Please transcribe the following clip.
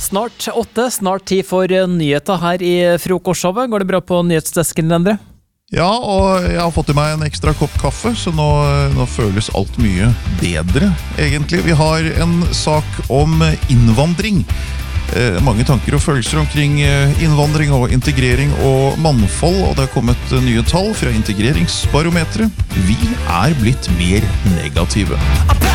Snart 8, snart tid for nyheter her i frokostshowet. Går det bra på nyhetsdesken, Endre? Ja, og jeg har fått i meg en ekstra kopp kaffe, så nå føles alt mye bedre, egentlig. Vi har en sak om innvandring. Mange tanker og følelser omkring innvandring og integrering og mannfold, og det har kommet nye tall fra integreringsbarometeret. Vi er blitt mer negative.